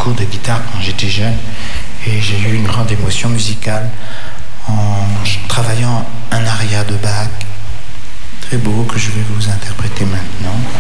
cours de guitare quand j'étais jeune et j'ai eu une grande émotion musicale en travaillant un aria de Bach très beau que je vais vous interpréter maintenant.